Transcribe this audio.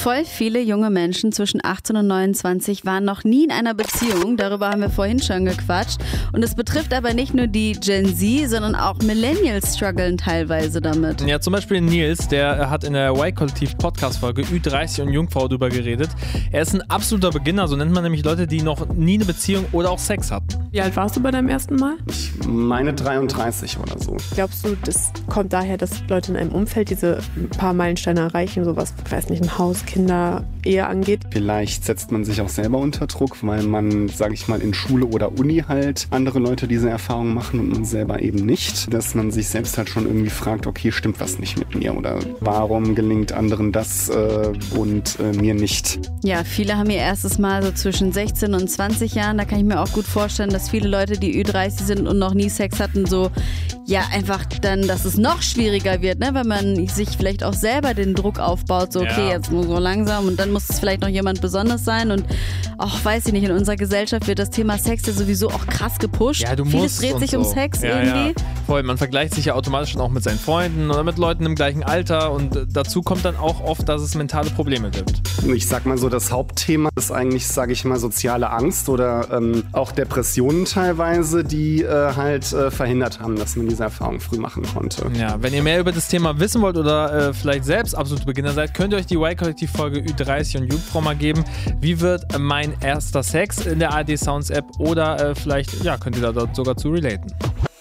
Voll viele junge Menschen zwischen 18 und 29 waren noch nie in einer Beziehung. Darüber haben wir vorhin schon gequatscht. Und es betrifft aber nicht nur die Gen Z, sondern auch Millennials strugglen teilweise damit. Ja, zum Beispiel Nils, der hat in der Y-Kollektiv-Podcast-Folge Ü30 und Jungfrau drüber geredet. Er ist ein absoluter Beginner, so nennt man nämlich Leute, die noch nie eine Beziehung oder auch Sex hatten. Wie alt warst du bei deinem ersten Mal? Ich meine 33 oder so. Glaubst du, das kommt daher, dass Leute in einem Umfeld diese paar Meilensteine erreichen, sowas, ich weiß nicht, ein Haus, Kinder, Ehe angeht? Vielleicht setzt man sich auch selber unter Druck, weil man, sage ich mal, in Schule oder Uni halt andere Leute diese Erfahrungen machen und man selber eben nicht. Dass man sich selbst halt schon irgendwie fragt, okay, stimmt was nicht mit mir oder warum gelingt anderen das und mir nicht? Ja, viele haben ihr erstes Mal so zwischen 16 und 20 Jahren. Da kann ich mir auch gut vorstellen, dass viele Leute, die Ü30 sind und noch nie Sex hatten, so, ja, einfach dann, dass es noch schwieriger wird, ne? Weil man sich vielleicht auch selber den Druck aufbaut, so, okay, jetzt nur so langsam und dann muss es vielleicht noch jemand besonders sein und auch, weiß ich nicht, in unserer Gesellschaft wird das Thema Sex ja sowieso auch krass gepusht. Ja, du Vieles musst dreht sich so um Sex ja, irgendwie. Ja. Voll, man vergleicht sich ja automatisch schon auch mit seinen Freunden oder mit Leuten im gleichen Alter und dazu kommt dann auch oft, dass es mentale Probleme gibt. Ich sag mal so, das Hauptthema ist eigentlich, sage ich mal, soziale Angst oder auch Depressionen teilweise, die halt verhindert haben, dass man diese Erfahrung früh machen konnte. Ja, wenn ihr mehr über das Thema wissen wollt oder vielleicht selbst absolute Beginner seid, könnt ihr euch die Y-Kollektiv-Folge Ü30 und Jungfrau mal geben. Wie wird mein erster Sex in der ARD Sounds App oder vielleicht könnt ihr da dort sogar zu relaten.